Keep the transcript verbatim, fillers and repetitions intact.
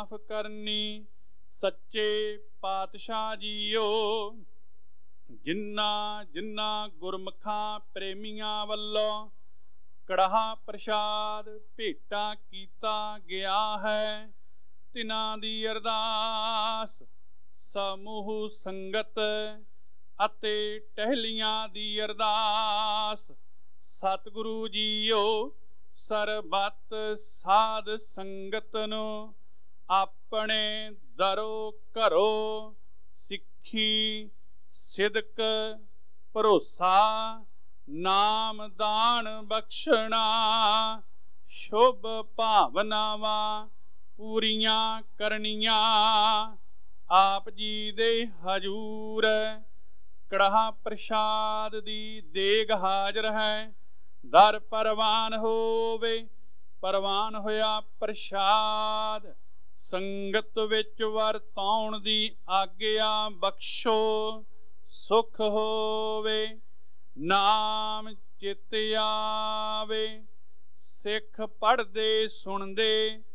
माफ करनी सच्चे पातशाह जीओ। जिन्ना जिन्ना गुरमुखां प्रेमियां वल्लों कड़ाह प्रसाद भेटा कीता गया है, तिन्हां दी अरदास समूह संगत अते टहलियां दी अरदास। सतगुरु जीओ सरबत साध संगत नूं अपने दरो घरो सिक्खी सिदक भरोसा नाम दान बख्शना। शुभ भावनावां पूरियां करनियां आप जी दे हजूर। कड़ाह प्रसाद दी देग हाजर है, दर परवान होवे परवान होया प्रसाद। संगत विच वरताउण दी आग्या बख्शो, सुख होवे नाम चित आवे। सिख पढ़दे सुनदे